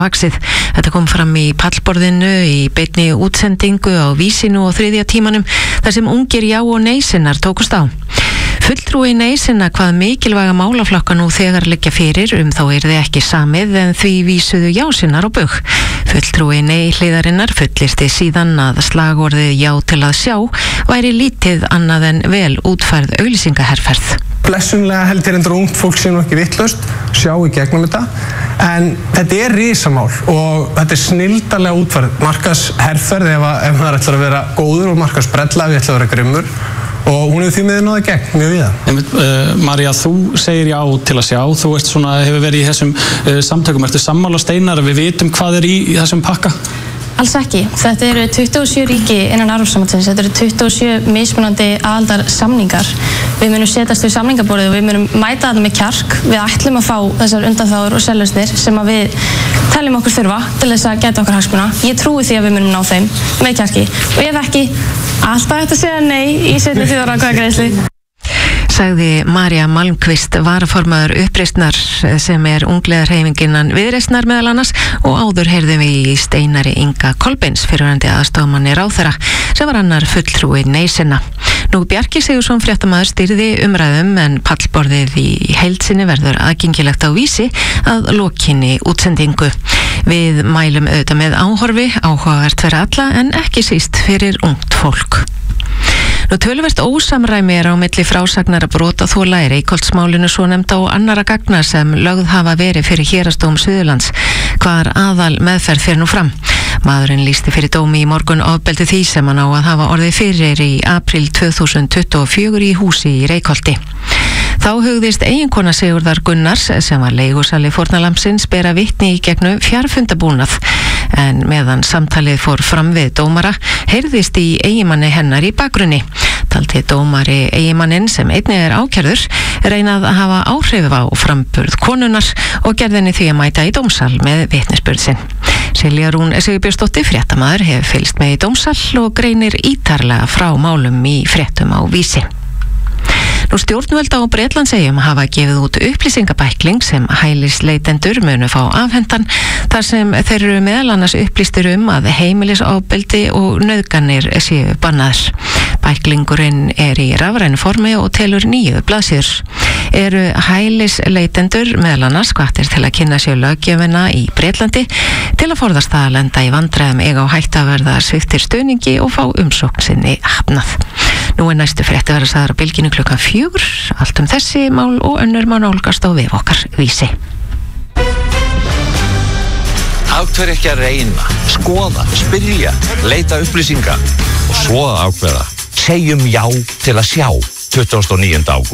vaxið. Þetta kom fram í pallborðinu í beinni útsendingu á Vísinu og 3. tímanum þar sem ungir já og nei-sinnar tókust á. Fulltrúi nei-sinna hvað mikilvæga málaflokka nú þegar liggja fyrir þá yrði ekki samið en því vísuðu já-sinnar á bug. Fulltrúi nei-hliðarinnar fullyrti síðan að slagorðið já til að sjá væri lítið annað en vel útfærð auglýsingaherferð. Blessunlega held ég reyndar ungt fólk sé nú ekki vitlaust, sjá í gegnum þetta, en þetta er risamál og þetta er snilldarlega útfærð markaðsherferð ef maður ætlar að vera góður og markaðsbrella ef ég ætla að vera grimmur. Og hún hefur því miður náði gegn mjög víða. María, þú segir já til að sjá, þú ert svona, hefur verið í þessum samtökum, ertu sammála Steinar, við vitum hvað er í þessum pakka? Alls ekki. Þetta eru 27 ríki innan Evrópusambandsins, þetta eru 27 mismunandi aðildarsamningar. Við munum setjast við samningaborðið og við munum mæta þetta með kjark. Við ætlum að fá þessar undanþágur og sérlausnir sem að við teljum okkur þurfa til þess að gæta okkar hagsmuna. Ég trúi því að við munum ná þeim með kjarki. Og ef ekki, alltaf hægt að segja nei í seinni þjóðaratkvæðagreiðslu. Sagði María Malmqvist, varaformaður Uppreisnar sem er ungliðarhreyfinginnan Viðreisnar meðal annars og áður heyrðum við í Steinari Inga Kolbeins fyrrverandi aðstoðarmanni ráðherra sem var annar fulltrúi nei-sinna. Nú Bjarki Sigurðsson fréttamaður stýrði umræðum en pallborðið í heild sinni verður aðgengilegt á Vísi að lokinni útsendingu. Við mælum auðvitað með áhorfi, áhugavert fyrir alla en ekki síst fyrir ungt fólk. Nú töluvert ósamræmi á milli frásagnar að brotaþola í Reykholtsmálinu svonefnda og annarra gagna sem lögð hafa verið fyrir Héraðsdóm Suðurlands. Hvar aðal meðferð fer nú fram? Maðurinn lýsti fyrir dómi í morgun ofbeldi því sem hann á að hafa orðið fyrir í apríl 2024 í húsi í Reykholti. Þá hugðist eiginkona Sigurðar Gunnars sem var leigusali fórnarlambsins bera vitni í gegnum fjarfundabúnað en meðan samtalið fór fram við dómara heyrðist í eiginmanni hennar í bakgrunni. Taldi dómari eiginmanninn sem einnig er ákærður reynað að hafa áhrif á framburð konunnar og gerðinni því að mæta í dómsal með vitnisburð sinn. Silja Rún Sigurbjörnsdóttir fréttamaður hefur fylgst með í dómsal og greinir ítarlega frá málum í fréttum á Vísi. Nú stjórnvöld á Bretlandseyjum hafa gefið út upplýsingabækling sem hælisleitendur munu fá afhentan þar sem þeir eru meðal annars upplýstir að heimilisofbeldi og nauðganir séu bannaðar. Bæklingurinn er í rafrænu formi og telur 9 blaðsíður. Eru hælisleitendur meðal annars hvattir til að kynna sér löggjöfina í Bretlandi til að forðast að lenda í vandræðum eiga á hættu að verða sviptir stuðningi og fá umsókn sinni hafnað. Nú er næstu frétti verða sagðar á Bylgjunni klukkan 4. Allt þessi mál og önnur má nálgast á vef okkar Vísi. Af hverju ekki að reyna, skoða, spyrja, leita upplýsinga og svo ákveða. Segjum já til að sjá 29. ágúst.